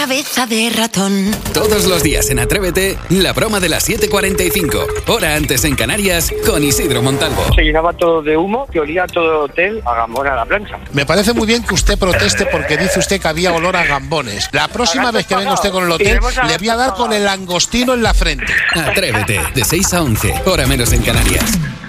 cabeza de ratón. Todos los días en Atrévete, la broma de las 7:45, hora antes en Canarias, con Isidro Montalvo. Se llenaba todo de humo, que olía todo el hotel a gambón a la plancha. Me parece muy bien que usted proteste porque dice usted que había olor a gambones. La próxima vez que venga usted con el hotel, le voy a dar con el langostino en la frente. Atrévete, de 6 a 11, hora menos en Canarias.